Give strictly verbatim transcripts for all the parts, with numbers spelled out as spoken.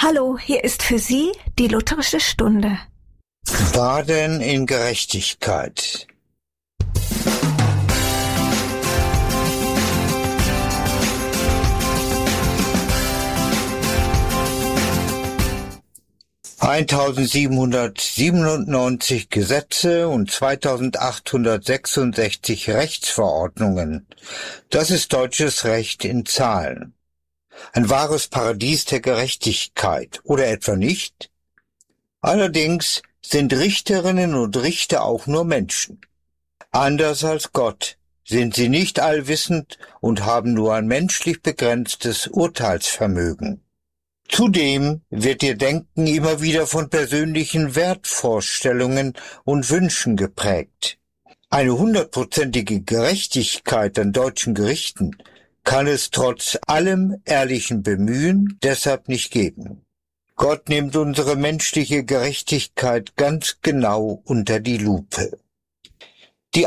Hallo, hier ist für Sie die Lutherische Stunde. Baden in Gerechtigkeit. eintausendsiebenhundertsiebenundneunzig Gesetze und zweitausendachthundertsechsundsechzig Rechtsverordnungen. Das ist deutsches Recht in Zahlen. Ein wahres Paradies der Gerechtigkeit, oder etwa nicht? Allerdings sind Richterinnen und Richter auch nur Menschen. Anders als Gott sind sie nicht allwissend und haben nur ein menschlich begrenztes Urteilsvermögen. Zudem wird ihr Denken immer wieder von persönlichen Wertvorstellungen und Wünschen geprägt. Eine hundertprozentige Gerechtigkeit an deutschen Gerichten kann es trotz allem ehrlichen Bemühen deshalb nicht geben. Gott nimmt unsere menschliche Gerechtigkeit ganz genau unter die Lupe. Die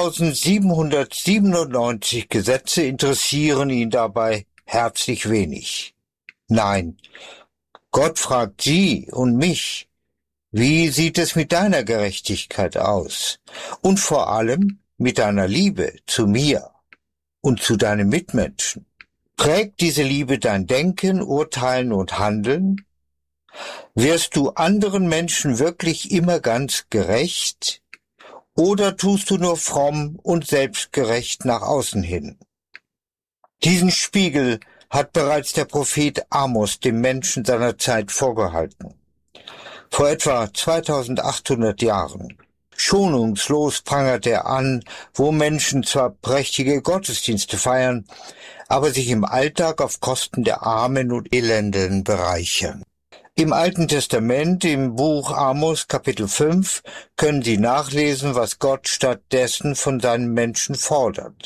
eintausendsiebenhundertsiebenundneunzig Gesetze interessieren ihn dabei herzlich wenig. Nein, Gott fragt Sie und mich, wie sieht es mit deiner Gerechtigkeit aus? Und vor allem mit deiner Liebe zu mir und zu deinen Mitmenschen. Prägt diese Liebe dein Denken, Urteilen und Handeln? Wirst du anderen Menschen wirklich immer ganz gerecht? Oder tust du nur fromm und selbstgerecht nach außen hin? Diesen Spiegel hat bereits der Prophet Amos dem Menschen seiner Zeit vorgehalten. Vor etwa zweitausendachthundert Jahren. Schonungslos prangert er an, wo Menschen zwar prächtige Gottesdienste feiern, aber sich im Alltag auf Kosten der Armen und Elenden bereichern. Im Alten Testament, im Buch Amos Kapitel fünf, können Sie nachlesen, was Gott stattdessen von seinen Menschen fordert.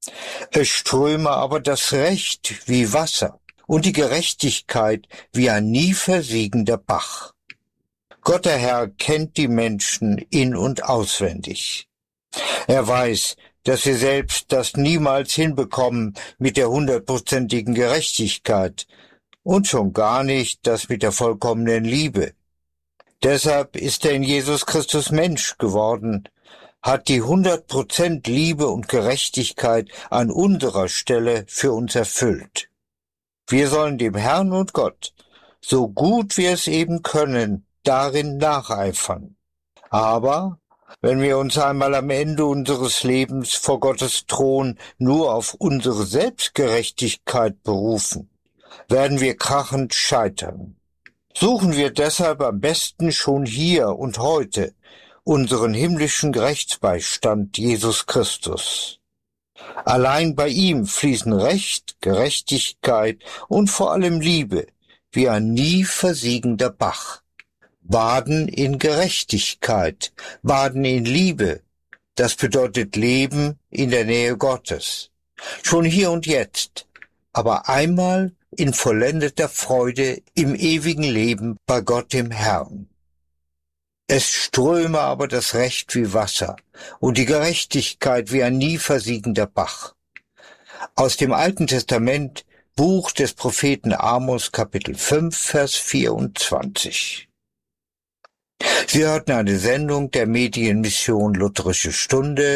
Es ströme aber das Recht wie Wasser und die Gerechtigkeit wie ein nie versiegender Bach. Gott der Herr kennt die Menschen in- und auswendig. Er weiß, dass wir selbst das niemals hinbekommen mit der hundertprozentigen Gerechtigkeit und schon gar nicht das mit der vollkommenen Liebe. Deshalb ist er in Jesus Christus Mensch geworden, hat die hundert Prozent Liebe und Gerechtigkeit an unserer Stelle für uns erfüllt. Wir sollen dem Herrn und Gott, so gut wir es eben können, darin nacheifern. Aber wenn wir uns einmal am Ende unseres Lebens vor Gottes Thron nur auf unsere Selbstgerechtigkeit berufen, werden wir krachend scheitern. Suchen wir deshalb am besten schon hier und heute unseren himmlischen Rechtsbeistand Jesus Christus. Allein bei ihm fließen Recht, Gerechtigkeit und vor allem Liebe wie ein nie versiegender Bach. Baden in Gerechtigkeit, baden in Liebe, das bedeutet Leben in der Nähe Gottes. Schon hier und jetzt, aber einmal in vollendeter Freude im ewigen Leben bei Gott dem Herrn. Es ströme aber das Recht wie Wasser und die Gerechtigkeit wie ein nie versiegender Bach. Aus dem Alten Testament, Buch des Propheten Amos, Kapitel fünf, Vers vierundzwanzig. Sie hörten eine Sendung der Medienmission Lutherische Stunde